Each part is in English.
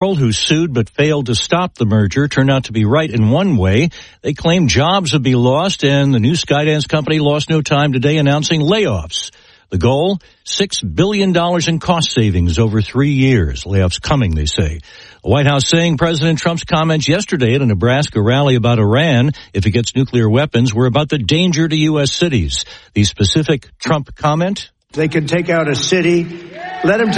who sued but failed to stop the merger turned out to be right in one way. They claim jobs would be lost, and the new Skydance company lost no time today announcing layoffs. The goal, $6 billion in cost savings over 3 years. Layoffs coming, they say. The White House saying President Trump's comments yesterday at a Nebraska rally about Iran, if it gets nuclear weapons, were about the danger to U.S. cities. The specific Trump comment? They can take out a city. Let them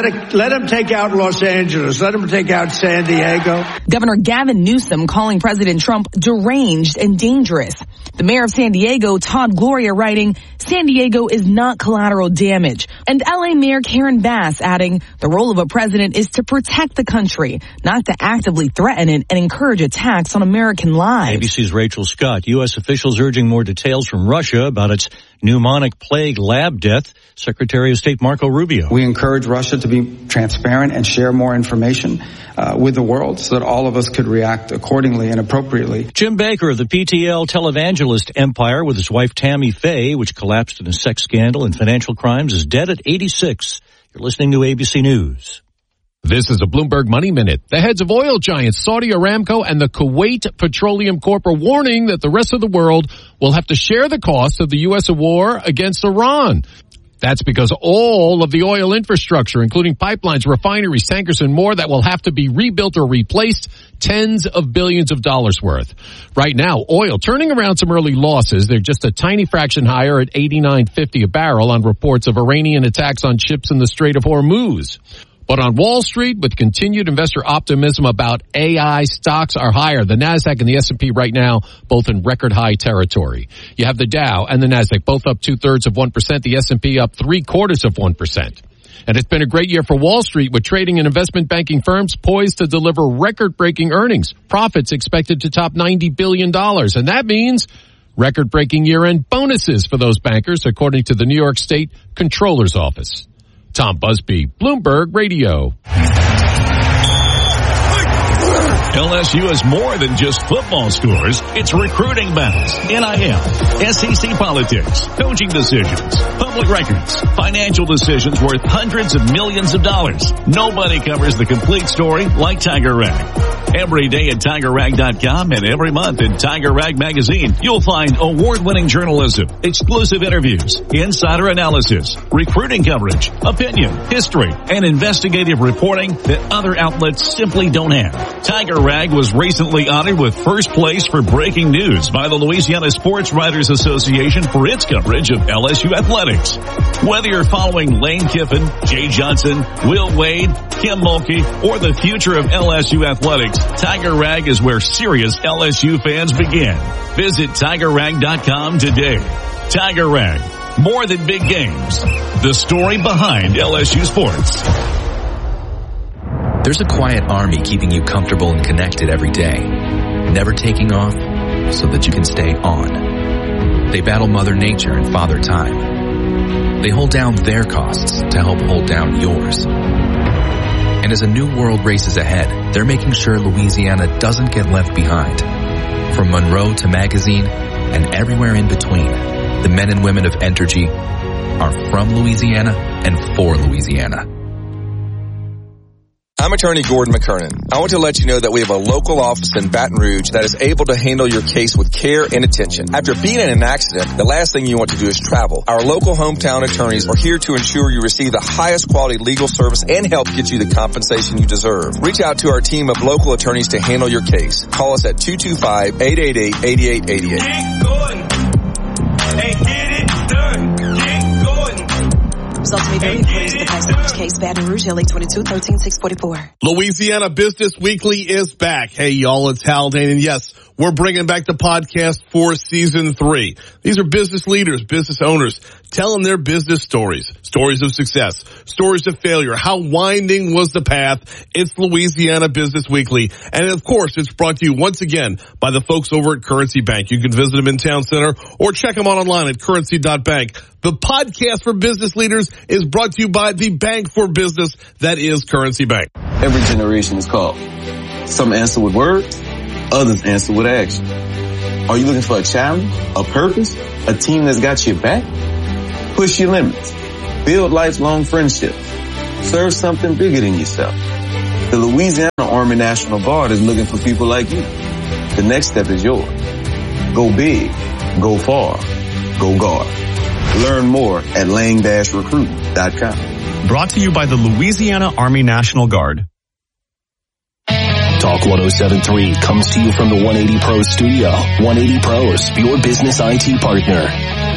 take out Los Angeles. Let them take out San Diego. Governor Gavin Newsom calling President Trump deranged and dangerous. The mayor of San Diego, Todd Gloria, writing, San Diego is not collateral damage. And LA Mayor Karen Bass adding, the role of a president is to protect the country, not to actively threaten it and encourage attacks on American lives. ABC's Rachel Scott. U.S. officials urging more details from Russia about its pneumonic plague lab death. Secretary of State Marco Rubio. We encourage Russia to be transparent and share more information with the world so that all of us could react accordingly and appropriately. Jim Baker of the PTL televangelist empire with his wife Tammy Faye, which collapsed in a sex scandal and financial crimes, is dead at 86. You're listening to ABC News. This is a Bloomberg Money Minute. The heads of oil giants Saudi Aramco and the Kuwait Petroleum Corp are warning that the rest of the world will have to share the cost of the U.S. war against Iran. That's because all of the oil infrastructure, including pipelines, refineries, tankers, and more, that will have to be rebuilt or replaced, tens of billions of dollars worth. Right now, oil turning around some early losses. They're just a tiny fraction higher at $89.50 a barrel on reports of Iranian attacks on ships in the Strait of Hormuz. But on Wall Street, with continued investor optimism about AI, stocks are higher. The Nasdaq and the S&P right now, both in record high territory. You have the Dow and the Nasdaq both up 2/3%, the S&P up 0.75%. And it's been a great year for Wall Street, with trading and investment banking firms poised to deliver record-breaking earnings. Profits expected to top $90 billion. And that means record-breaking year-end bonuses for those bankers, according to the New York State Comptroller's Office. Tom Busby, Bloomberg Radio. LSU is more than just football scores. It's recruiting battles, NIL, SEC politics, coaching decisions, public records, financial decisions worth hundreds of millions of dollars. Nobody covers the complete story like Tiger Rag. Every day at TigerRag.com and every month in Tiger Rag Magazine, you'll find award-winning journalism, exclusive interviews, insider analysis, recruiting coverage, opinion, history, and investigative reporting that other outlets simply don't have. Tiger Rag was recently honored with first place for breaking news by the Louisiana Sports Writers Association for its coverage of LSU athletics. Whether you're following Lane Kiffin, Jay Johnson, Will Wade, Kim Mulkey, or the future of LSU athletics, Tiger Rag is where serious LSU fans begin. Visit TigerRag.com today. Tiger Rag, more than big games. The story behind LSU sports. There's a quiet army keeping you comfortable and connected every day, never taking off so that you can stay on. They battle Mother Nature and Father Time. They hold down their costs to help hold down yours. And as a new world races ahead, they're making sure Louisiana doesn't get left behind. From Monroe to Magazine and everywhere in between, the men and women of Entergy are from Louisiana and for Louisiana. I'm attorney Gordon McKernan. I want to let you know that we have a local office in Baton Rouge that is able to handle your case with care and attention. After being in an accident, the last thing you want to do is travel. Our local hometown attorneys are here to ensure you receive the highest quality legal service and help get you the compensation you deserve. Reach out to our team of local attorneys to handle your case. Call us at 225-888-8888. Get going and get it done. Get going. Results may vary according to the facts of each case. Baton Rouge, LA 22-13-644. Louisiana Business Weekly is back. Hey, y'all, it's Hal Dane. And yes, we're bringing back the podcast for season 3. These are business leaders, business owners, telling their business stories, stories of success, stories of failure. How winding was the path? It's Louisiana Business Weekly. And of course, it's brought to you once again by the folks over at Currency Bank. You can visit them in Town Center or check them out online at currency.bank. The podcast for business leaders is brought to you by the bank for business that is Currency Bank. Every generation is called. Some answer with words, others answer with action. Are you looking for a challenge, a purpose, a team that's got your back? Push your limits. Build lifelong friendships. Serve something bigger than yourself. The Louisiana Army National Guard is looking for people like you. The next step is yours. Go big, go far, go Guard. Learn more at lang-recruit.com. Brought to you by the Louisiana Army National Guard. Talk 107.3 comes to you from the 180 Pro studio. 180 Pros, your business IT partner.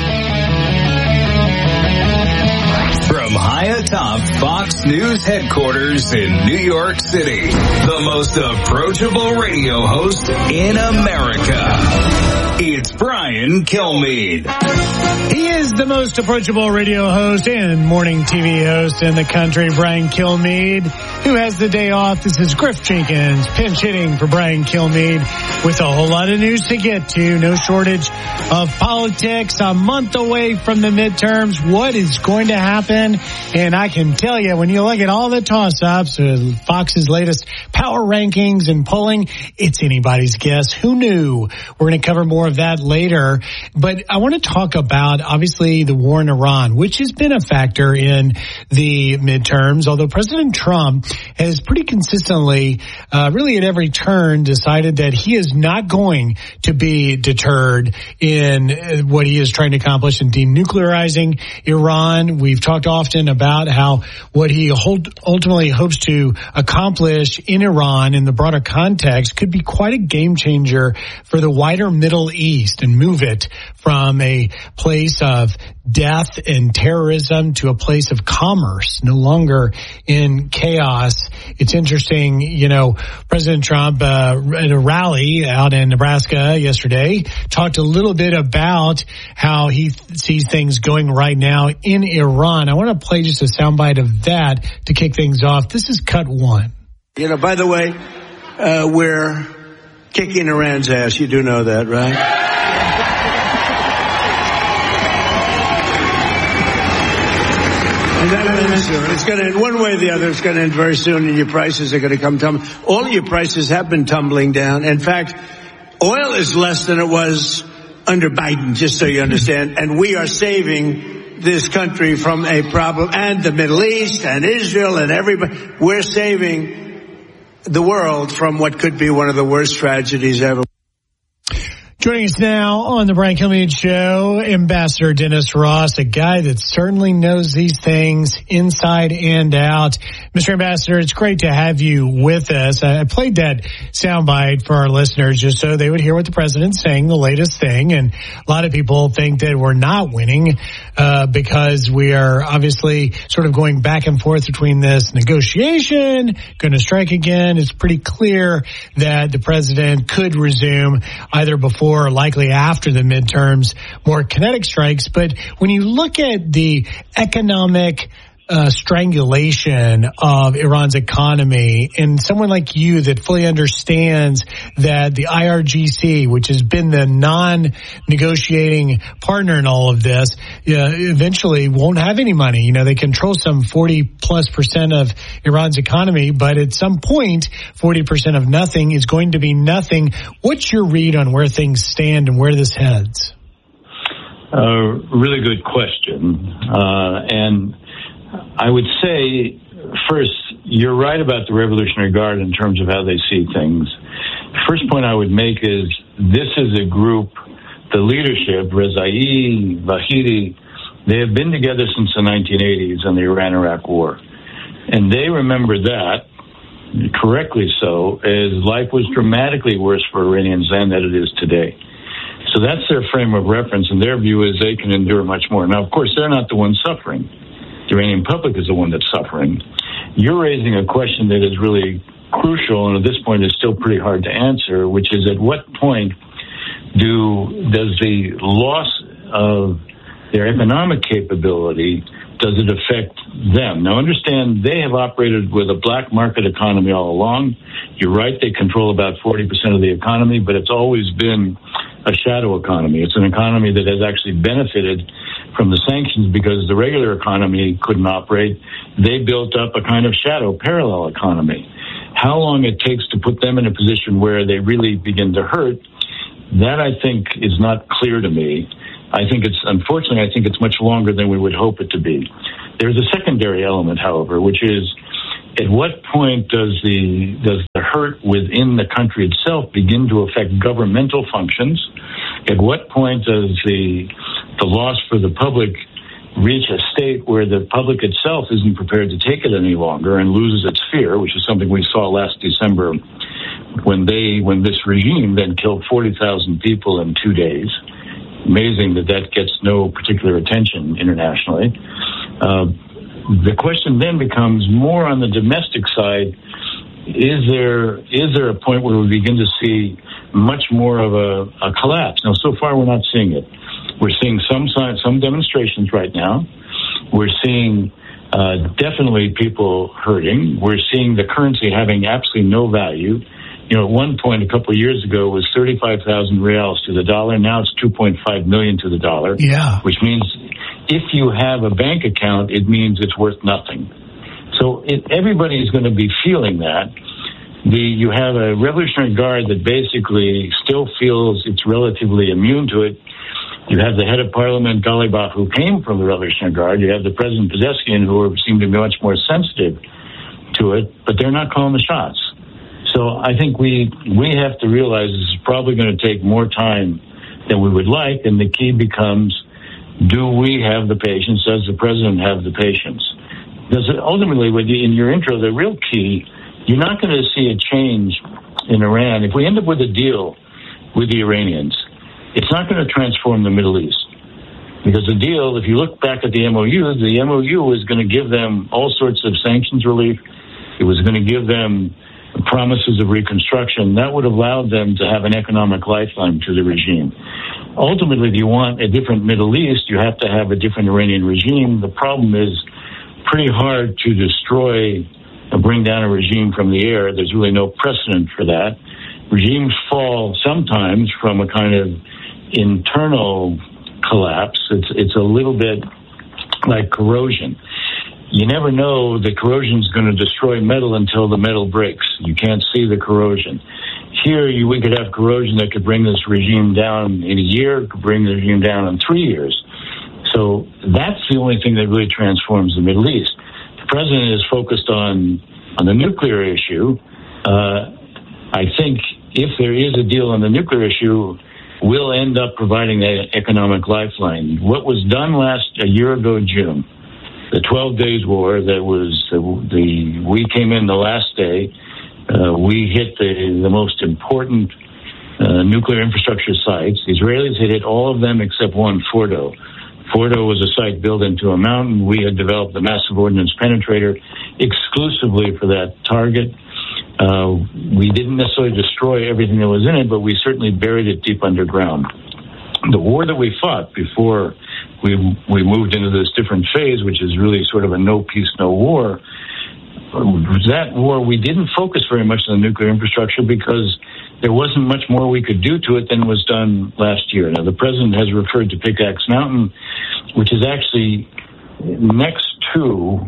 From high atop Fox News headquarters in New York City, the most approachable radio host in America. It's Brian Kilmeade. He is the most approachable radio host and morning TV host in the country, Brian Kilmeade, who has the day off. This is Griff Jenkins, pinch hitting for Brian Kilmeade with a whole lot of news to get to. No shortage of politics. A month away from the midterms. What is going to happen? And I can tell you, when you look at all the toss-ups, Fox's latest power rankings and polling, it's anybody's guess. Who knew? We're going to cover more of that later. But I want to talk about, obviously, the war in Iran, which has been a factor in the midterms, although President Trump has pretty consistently, really at every turn, decided that he is not going to be deterred in what he is trying to accomplish in denuclearizing Iran. We've talked often about how what he ultimately hopes to accomplish in Iran in the broader context could be quite a game changer for the wider Middle East and move it from a place of death and terrorism to a place of commerce, no longer in chaos. It's interesting, President Trump at a rally out in Nebraska yesterday talked a little bit about how he sees things going right now in Iran. I want to play just a soundbite of that to kick things off. This is cut one. By the way, we're kicking Iran's ass. You do know that, right? And that will end soon. It's going to end one way or the other. It's going to end very soon, and your prices are going to come tumbling. All of your prices have been tumbling down. In fact, oil is less than it was under Biden, just so you understand. And we are saving this country from a problem, and the Middle East and Israel and everybody. We're saving the world from what could be one of the worst tragedies ever. Joining us now on the Brian Kilmeade Show, Ambassador Dennis Ross, a guy that certainly knows these things inside and out. Mr. Ambassador, it's great to have you with us. I played that soundbite for our listeners just so they would hear what the president's saying, the latest thing. And a lot of people think that we're not winning because we are obviously sort of going back and forth between this negotiation, going to strike again. It's pretty clear that the president could resume either before or likely after the midterms, more kinetic strikes. But when you look at the economic strangulation of Iran's economy, and someone like you that fully understands that the IRGC, which has been the non-negotiating partner in all of this, eventually won't have any money. They control some 40+% of Iran's economy, but at some point, 40% of nothing is going to be nothing. What's your read on where things stand and where this heads? Really good question. And I would say, first, you're right about the Revolutionary Guard in terms of how they see things. First point I would make is this is a group, the leadership, Rezai, Vahidi, they have been together since the 1980s and the Iran-Iraq War. And they remember that, correctly so, as life was dramatically worse for Iranians then than it is today. So that's their frame of reference, and their view is they can endure much more. Now, of course, they're not the ones suffering. The Iranian public is the one that's suffering. You're raising a question that is really crucial, and at this point is still pretty hard to answer, which is at what point does the loss of their economic capability, does it affect them? Now, understand they have operated with a black market economy all along. You're right, they control about 40% of the economy, but it's always been a shadow economy. It's an economy that has actually benefited from the sanctions because the regular economy couldn't operate. They built up a kind of shadow parallel economy. How long it takes to put them in a position where they really begin to hurt, that I think is not clear to me. Unfortunately, I think it's much longer than we would hope it to be. There's a secondary element, however, which is At what point does the hurt within the country itself begin to affect governmental functions? At what point does the loss for the public reach a state where the public itself isn't prepared to take it any longer and loses its fear, which is something we saw last December when this regime then killed 40,000 people in 2 days. Amazing that gets no particular attention internationally. The question then becomes more on the domestic side. Is there a point where we begin to see much more of a collapse? Now, so far we're not seeing it. We're seeing some signs, some demonstrations right now. We're seeing definitely people hurting. We're seeing the currency having absolutely no value. At one point a couple of years ago it was 35,000 reals to the dollar. Now it's 2.5 million to the dollar. Yeah. Which means if you have a bank account, it means it's worth nothing. So everybody's going to be feeling that. You have a Revolutionary Guard that basically still feels it's relatively immune to it. You have the head of Parliament, Galibaf, who came from the Revolutionary Guard. You have the President Pezeskian, who seem to be much more sensitive to it, but they're not calling the shots. So I think we have to realize this is probably going to take more time than we would like, and the key becomes, do we have the patience? Does the President have the patience? Because ultimately, in your intro, the real key, you're not going to see a change in Iran. If we end up with a deal with the Iranians, it's not going to transform the Middle East. Because the deal, if you look back at the MOU was going to give them all sorts of sanctions relief. It was going to give them promises of reconstruction. That would have allowed them to have an economic lifeline to the regime. Ultimately, if you want a different Middle East, you have to have a different Iranian regime. The problem is pretty hard to destroy or bring down a regime from the air. There's really no precedent for that. Regimes fall sometimes from a kind of internal collapse. It's a little bit like corrosion. You never know the corrosion is going to destroy metal until the metal breaks. You can't see the corrosion. Here, we could have corrosion that could bring this regime down in a year, could bring the regime down in 3 years. So that's the only thing that really transforms the Middle East. The president is focused on the nuclear issue. I think if there is a deal on the nuclear issue, we'll end up providing an economic lifeline. What was done a year ago, June, the 12 days war, we came in the last day, we hit the most important nuclear infrastructure sites. The Israelis had hit all of them except one, Fordo. Fordo was a site built into a mountain. We had developed the massive ordnance penetrator exclusively for that target. We didn't necessarily destroy everything that was in it, but we certainly buried it deep underground. The war that we fought before we moved into this different phase, which is really sort of a no peace, no war, that war, we didn't focus very much on the nuclear infrastructure because there wasn't much more we could do to it than was done last year. Now, the president has referred to Pickaxe Mountain, which is actually next to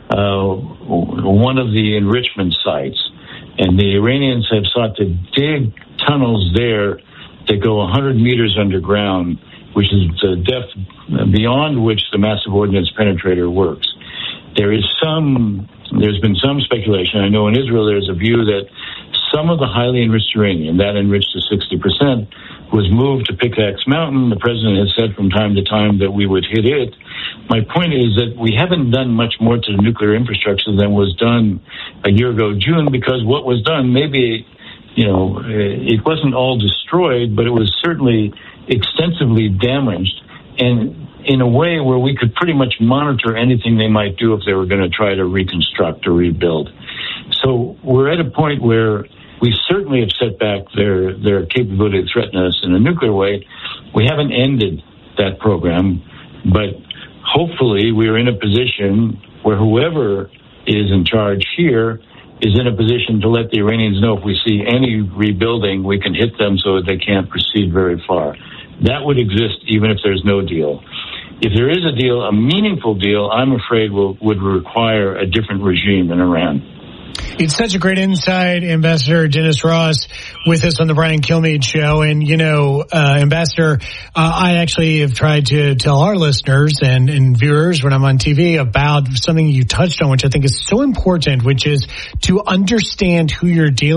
one of the enrichment sites. And the Iranians have sought to dig tunnels there that go 100 meters underground, which is the depth beyond which the massive ordnance penetrator works. There's been some speculation. I know in Israel there's a view that some of the highly enriched uranium, that enriched to 60%, was moved to Pickaxe Mountain. The president has said from time to time that we would hit it. My point is that we haven't done much more to the nuclear infrastructure than was done a year ago, June, because what was done, maybe, it wasn't all destroyed, but it was certainly extensively damaged, and in a way where we could pretty much monitor anything they might do if they were going to try to reconstruct or rebuild. So we're at a point where we certainly have set back their capability to threaten us in a nuclear way. We haven't ended that program, but hopefully we're in a position where whoever is in charge here is in a position to let the Iranians know if we see any rebuilding, we can hit them so that they can't proceed very far. That would exist even if there's no deal. If there is a deal, a meaningful deal, I'm afraid would require a different regime in Iran. It's such a great insight, Ambassador Dennis Ross, with us on the Brian Kilmeade Show. And, Ambassador, I actually have tried to tell our listeners and viewers when I'm on TV about something you touched on, which I think is so important, which is to understand who you're dealing